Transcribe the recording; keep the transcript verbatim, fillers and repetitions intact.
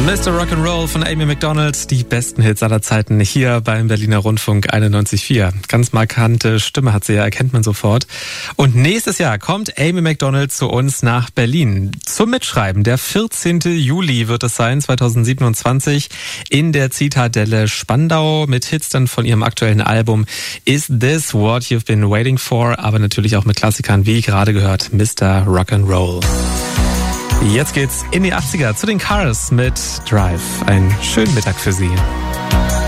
Mister Rock'n'Roll von Amy Macdonald, die besten Hits aller Zeiten hier beim Berliner Rundfunk einundneunzig Komma vier. Ganz markante Stimme hat sie ja, erkennt man sofort. Und nächstes Jahr kommt Amy Macdonald zu uns nach Berlin zum Mitschreiben. Der vierzehnten Juli wird es sein, zweitausendsiebenundzwanzig, in der Zitadelle Spandau mit Hits dann von ihrem aktuellen Album Is This What You've Been Waiting For? Aber natürlich auch mit Klassikern, wie gerade gehört, Mister Rock'n'Roll. Jetzt geht's in die achtziger zu den Cars mit Drive. Einen schönen Mittag für Sie.